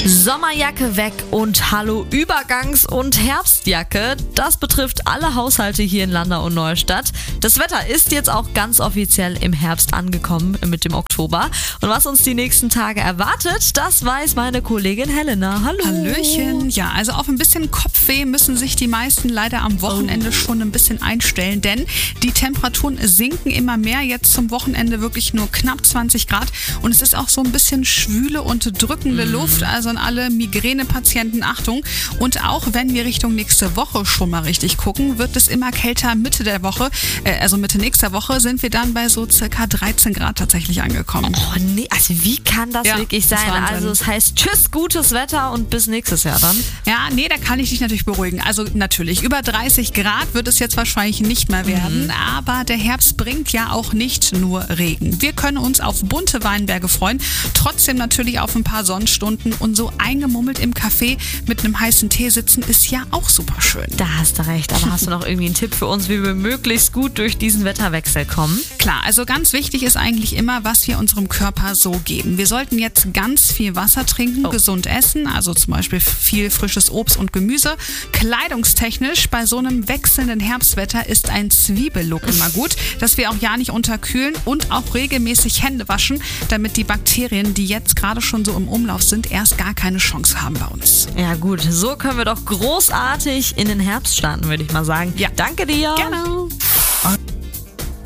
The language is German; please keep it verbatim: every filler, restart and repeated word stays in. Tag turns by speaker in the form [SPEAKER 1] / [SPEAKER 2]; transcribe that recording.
[SPEAKER 1] Sommerjacke weg und hallo Übergangs- und Herbstjacke. Das betrifft alle Haushalte hier in Landau und Neustadt. Das Wetter ist jetzt auch ganz offiziell im Herbst angekommen mit dem Oktober. Und was uns die nächsten Tage erwartet, das weiß meine Kollegin Helena. Hallo.
[SPEAKER 2] Hallöchen. Ja, also auf ein bisschen Kopfweh müssen sich die meisten leider am Wochenende oh. schon ein bisschen einstellen, denn die Temperaturen sinken immer mehr. Jetzt zum Wochenende wirklich nur knapp zwanzig Grad und es ist auch so ein bisschen schwüle und drückende mm. Luft. Also an alle Migränepatienten Achtung. Und auch wenn wir Richtung nächste Woche schon mal richtig gucken, wird es immer kälter. Mitte der Woche, äh, also Mitte nächster Woche, sind wir dann bei so circa dreizehn Grad tatsächlich angekommen.
[SPEAKER 1] Oh nee, also wie kann das
[SPEAKER 2] ja,
[SPEAKER 1] wirklich sein? Also es heißt tschüss, gutes Wetter und bis nächstes Jahr dann.
[SPEAKER 2] Ja, nee, da kann ich dich natürlich beruhigen. Also natürlich, über dreißig Grad wird es jetzt wahrscheinlich nicht mehr werden, mhm. aber der Herbst bringt ja auch nicht nur Regen. Wir können uns auf bunte Weinberge freuen, trotzdem natürlich auf ein paar Sonnenstunden und so eingemummelt im Café mit einem heißen Tee sitzen ist ja auch super schön.
[SPEAKER 1] Da hast du recht, aber hast du noch irgendwie einen Tipp für uns, wie wir möglichst gut durch diesen Wetterwechsel kommen?
[SPEAKER 2] Klar, also ganz wichtig ist eigentlich immer, was wir unserem Körper so geben. Wir sollten jetzt ganz viel Wasser trinken, oh. gesund essen, also zum Beispiel viel frisches Obst und Gemüse. Kleidungstechnisch bei so einem wechselnden Herbstwetter ist ein Zwiebellook immer gut, dass wir auch ja nicht unterkühlen und auch regelmäßig Hände waschen, damit die Bakterien, die jetzt gerade schon so im Umlauf sind, erst gar keine Chance haben bei uns.
[SPEAKER 1] Ja gut, so können wir doch großartig in den Herbst starten, würde ich mal sagen.
[SPEAKER 2] Ja.
[SPEAKER 1] Danke dir.
[SPEAKER 2] Gerne.